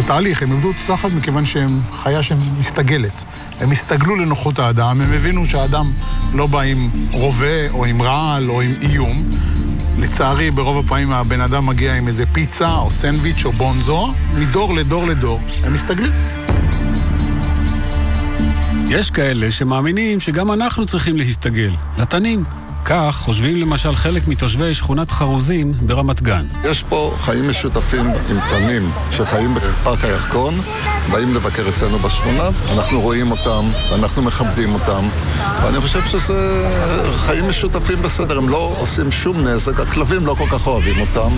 בתהליך, הם איבדו את התחת מכיוון שהם חיה שמסתגלת. הם הסתגלו לנוחות האדם, הם הבינו שהאדם לא בא עם רובה או עם רעל או עם איום. לצערי, ברוב הפעמים הבן אדם מגיע עם איזה פיצה או סנדוויץ' או בונזו, מדור לדור לדור. הם מסתגלים. יש כאלה שמאמינים שגם אנחנו צריכים להסתגל, לתנים. כך חושבים למשל חלק מתושבי שכונת חרוזים ברמת גן. יש פה חיים משותפים עם תנים שחיים בפארק הירקון, באים לבקר אצלנו בשכונה, אנחנו רואים אותם, אנחנו מכבדים אותם, ואני חושב שזה חיים משותפים בסדר, הם לא עושים שום נזק, הכלבים לא כל כך אוהבים אותם.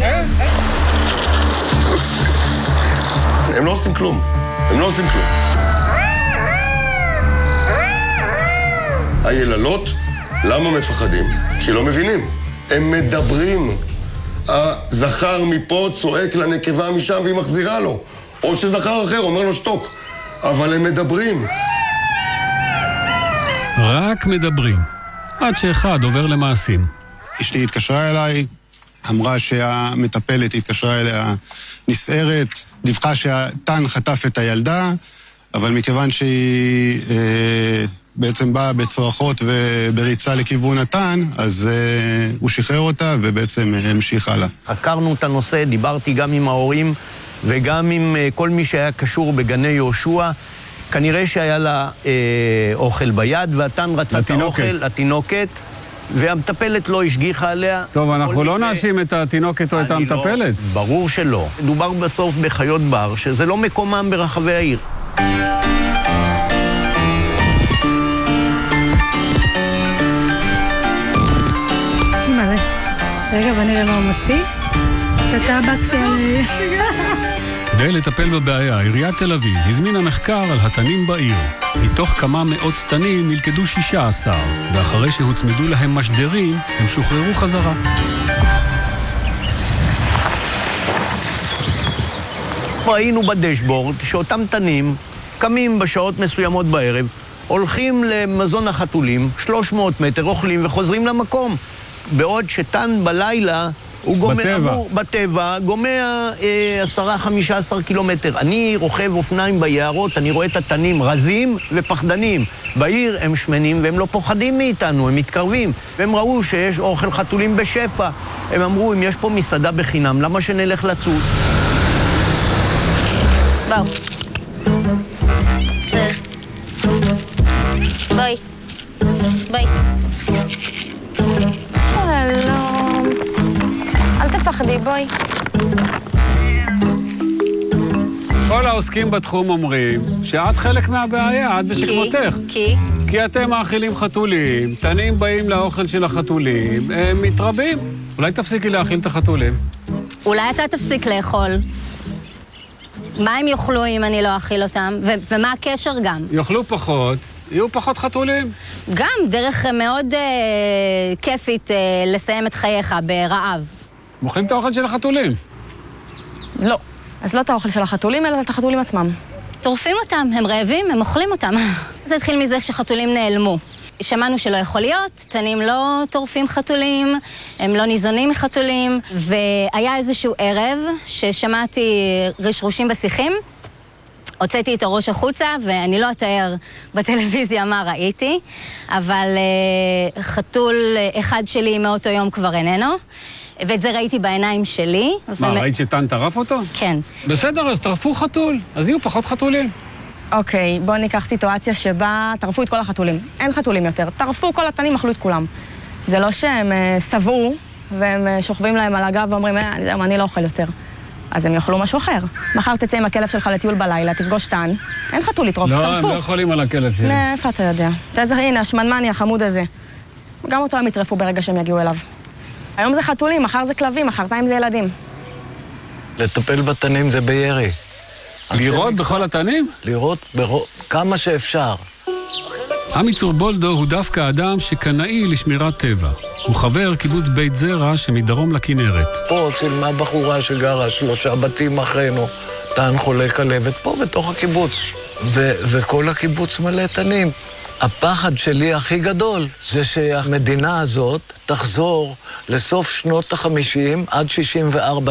הם לא עושים כלום, הם לא עושים כלום. היללות, למה מפחדים? כי לא מבינים. הם מדברים. הזכר מפה צועק לנקבה משם והיא מחזירה לו. או שזכר אחר אומר לו שתוק. אבל הם מדברים. רק מדברים. עד שאחד עובר למעשים. אשתי התקשרה אליי, אמרה שהמטפלת התקשרה אליה נסערת, דיווחה שהתן חטף את הילדה, אבל מכיוון שהיא בעצם באה בצרחות ובריצה לכיוון התן, אז הוא שחרר אותה ובעצם המשיך הלאה. חקרנו את הנושא, דיברתי גם עם ההורים וגם עם כל מי שהיה קשור בגני יהושע. כנראה שהיה לה אוכל ביד, והתן רצה את האוכל, התינוקת, והמטפלת לא השגיחה עליה. טוב, אנחנו לא נאשים את התינוקת או את המטפלת. ברור שלא. דובר בסוף בחיות בר, שזה לא מקומם ברחבי העיר. רגע, בוא נראה מה הוא מוציא. את הטבק של... כדי לטפל בבעיה, עיריית תל אביב הזמינה מחקר על התנים בעיר. מתוך כמה מאות תנים נלכדו 16, ואחרי שהוצמדו להם משדרים, הם שוחררו חזרה. ראינו בדשבורד שאותם תנים קמים בשעות מסוימות בערב, הולכים למזון החתולים, 300 מטר, אוכלים וחוזרים למקום. בעוד שתן בלילה, הוא בטבע, גומע 10-15 קילומטר. אני רוכב אופניים ביערות, אני רואה את התנים רזים ופחדנים. בעיר הם שמנים והם לא פוחדים מאיתנו, הם מתקרבים. והם ראו שיש אוכל חתולים בשפע. הם אמרו, אם יש פה מסעדה בחינם, למה שנלך לצוד? בואו. ביי. ביי. שלום. אל תפחדי, בואי. כל העוסקים בתחום אומרים שאת חלק מהבעיה, את ושכמותך. כי אתם מאכילים חתולים, תנים באים לאוכל של החתולים, הם מתרבים. אולי תפסיקי להאכיל את החתולים? אולי אתה תפסיק לאכול. מה הם יאכלו אם אני לא אאכיל אותם? ומה הקשר גם? יאכלו פחות. יהיו פחות חתולים. גם דרך מאוד כיפית לסיים את חייך ברעב. מוכלים את האוכל של החתולים? לא. אז לא את האוכל של החתולים, אלא את החתולים עצמם. טורפים אותם, הם רעבים, הם אוכלים אותם. זה התחיל מזה שחתולים נעלמו. שמענו שלא יכול להיות, תנים לא טורפים חתולים, הם לא ניזונים מחתולים, והיה איזשהו ערב ששמעתי רשרושים בשיחים, הוצאתי את הראש החוצה, ואני לא אתאר בטלוויזיה מה ראיתי, אבל חתול אחד שלי מאותו יום כבר איננו, ואת זה ראיתי בעיניים שלי. מה, ראית שתן טרף אותו? כן. בסדר, אז טרפו חתול, אז יהיו פחות חתולים. אוקיי, בואו ניקח סיטואציה שבה טרפו את כל החתולים. אין חתולים יותר, טרפו כל התנים, אכלו את כולם. זה לא שהם סבעו, והם שוכבים להם על הגב ואומרים, אני לא אוכל יותר. אז הם יאכלו משהו אחר. מחר תצא עם הכלב שלך לטיול בלילה, תפגוש תן, אין חתול לטרוף, טרפו. לא, הם לא יכולים על הכלב שלי. איפה אתה יודע? הנה, השמנמני, החמוד הזה. גם אותו הם יטרפו ברגע שהם יגיעו אליו. היום זה חתולים, מחר זה כלבים, מחרתיים זה ילדים. לטפל בתנים זה בירי. לירות בכל התנים? לירות כמה שאפשר. עמי צורבולדו הוא דווקא אדם שקנאי לשמירת טבע. הוא חבר קיבוץ בית זרע שמדרום לכנרת. פה צילמה בחורה שגרה 3 בתים אחרינו, תן חולה כלבת פה בתוך הקיבוץ. וכל הקיבוץ מלא תנים. הפחד שלי הכי גדול זה שהמדינה הזאת תחזור לסוף שנות ה-50 עד 64